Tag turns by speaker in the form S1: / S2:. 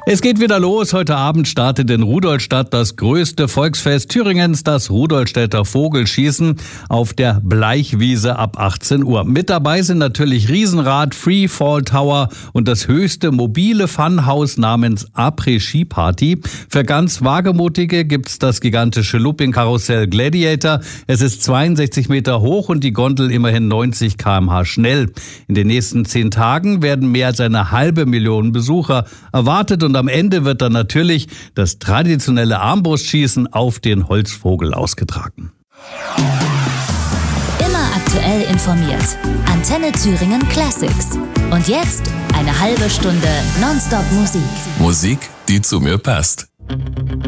S1: Es geht wieder los. Heute Abend startet in Rudolstadt das größte Volksfest Thüringens, das Rudolstädter Vogelschießen auf der Bleichwiese ab 18 Uhr. Mit dabei sind natürlich Riesenrad, Freefall Tower und das höchste mobile Funhaus namens Après-Ski Party. Für ganz Wagemutige gibt's das gigantische Looping-Karussell Gladiator. Es ist 62 Meter hoch und die Gondel immerhin 90 km/h schnell. In den nächsten 10 Tagen werden mehr als 500.000 Besucher erwartet und am Ende wird dann natürlich das traditionelle Armbrustschießen auf den Holzvogel ausgetragen.
S2: Immer aktuell informiert. Antenne Thüringen Classics. Und jetzt eine halbe Stunde Nonstop Musik.
S3: Musik, die zu mir passt.